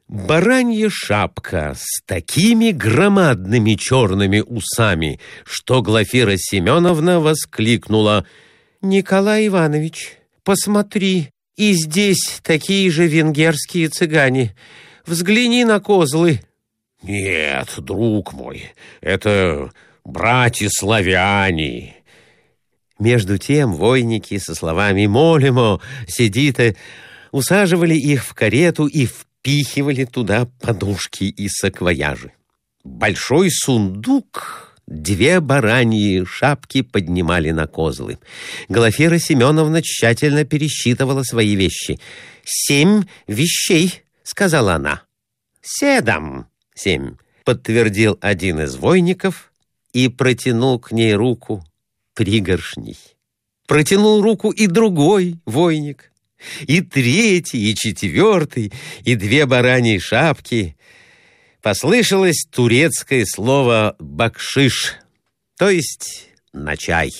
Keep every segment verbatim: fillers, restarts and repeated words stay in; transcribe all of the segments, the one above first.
Баранья шапка с такими громадными черными усами, что Глафира Семеновна воскликнула: «Николай Иванович, посмотри, и здесь такие же венгерские цыгане. Взгляни на козлы». «Нет, друг мой, это братья-славяне». Между тем войники со словами «молимо», «сидите» усаживали их в карету и впихивали туда подушки и саквояжи. Большой сундук две бараньи шапки поднимали на козлы. Глафира Семеновна тщательно пересчитывала свои вещи. «Семь вещей», — сказала она. «Седам». «Семь», — подтвердил один из войников и протянул к ней руку пригоршней. Протянул руку и другой войник, и третий, и четвертый, и две бараньи шапки. Послышалось турецкое слово «бакшиш», то есть «на чай».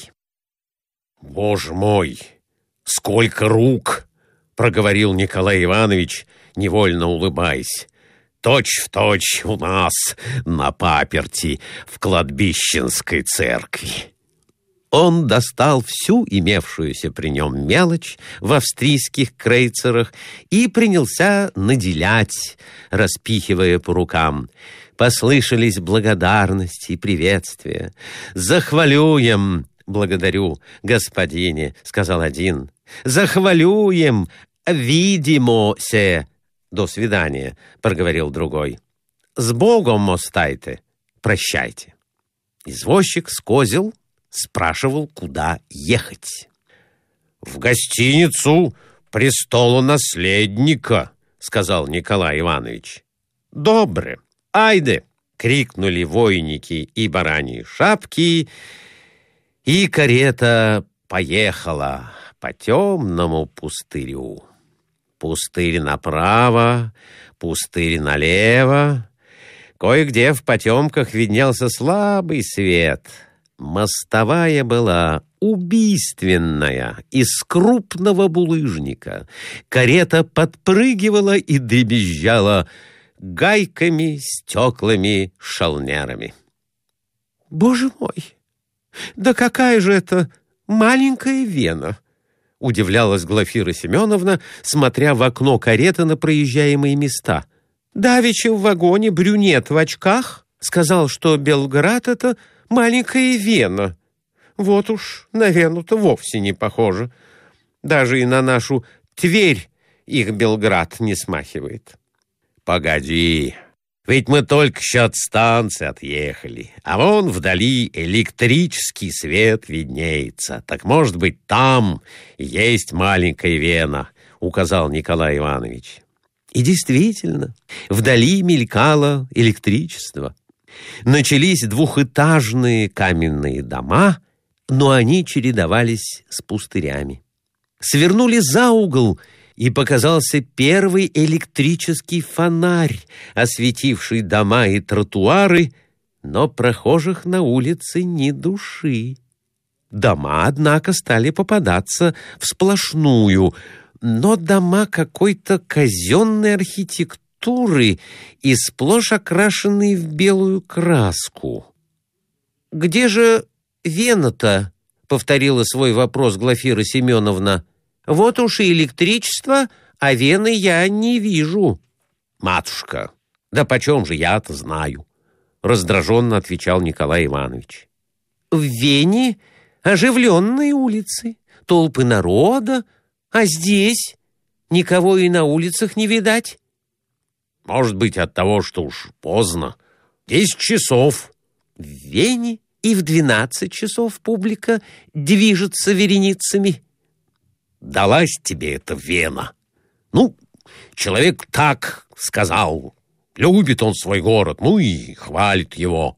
«Боже мой, сколько рук!» — проговорил Николай Иванович, невольно улыбаясь. «Точь в точь у нас на паперти в кладбищенской церкви». Он достал всю имевшуюся при нем мелочь в австрийских крейцерах и принялся наделять, распихивая по рукам. Послышались благодарности и приветствия. «Захвалюем!» «Благодарю, господине», — сказал один. «Захвалюем! Видимо-се!» «До свидания», — проговорил другой. «С Богом мостайте! Прощайте!» Извозчик с козел спрашивал, куда ехать. «В гостиницу престолу наследника», — сказал Николай Иванович. «Добре, айде!» — крикнули войники и бараньи шапки, и карета поехала по темному пустырю. Пустырь направо, пустырь налево. Кое-где в потемках виднелся слабый свет. Мостовая была убийственная, из крупного булыжника. Карета подпрыгивала и дребезжала гайками, стеклами, шалнерами. «Боже мой! Да какая же это маленькая Вена!» — удивлялась Глафира Семеновна, смотря в окно кареты на проезжаемые места. «Давеча в вагоне брюнет в очках сказал, что Белград — это маленькая Вена. Вот уж на Вену-то вовсе не похоже. Даже и на нашу Тверь их Белград не смахивает». «Погоди, ведь мы только что от станции отъехали, а вон вдали электрический свет виднеется. Так, может быть, там есть маленькая Вена», — указал Николай Иванович. И действительно, вдали мелькало электричество. Начались двухэтажные каменные дома, но они чередовались с пустырями. Свернули за угол, и показался первый электрический фонарь, осветивший дома и тротуары, но прохожих на улице ни души. Дома, однако, стали попадаться всплошную, но дома какой-то казенной архитектуры и сплошь окрашенные в белую краску. «Где же Вена-то?» — повторила свой вопрос Глафира Семеновна. «Вот уж и электричество, а Вены я не вижу». «Матушка, да почем же я-то знаю?» — раздраженно отвечал Николай Иванович. «В Вене оживленные улицы, толпы народа, а здесь никого и на улицах не видать». «Может быть, от того, что уж поздно. Десять часов». «В Вене и в двенадцать часов публика движется вереницами». «Далась тебе эта Вена. Ну, человек так сказал. Любит он свой город, ну и хвалит его».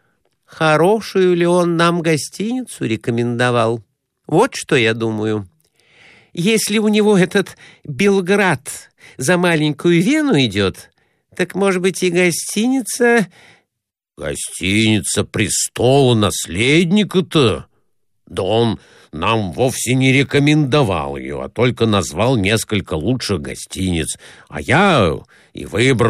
«Хорошую ли он нам гостиницу рекомендовал? Вот что я думаю. Если у него этот Белград за маленькую Вену идет, так, может быть, и гостиница...» «Гостиница престола наследника-то? Да он нам вовсе не рекомендовал ее, а только назвал несколько лучших гостиниц, а я и выбрал